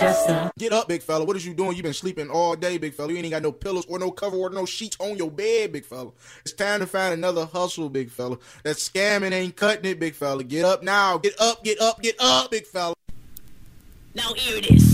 Rochester. Get up, big fella. What is you doing? You been sleeping all day, big fella. You ain't got no pillows or no cover or no sheets on your bed, big fella. It's time to find another hustle, big fella. That scamming ain't cutting it, big fella. Get up now. Get up, big fella. Now hear this.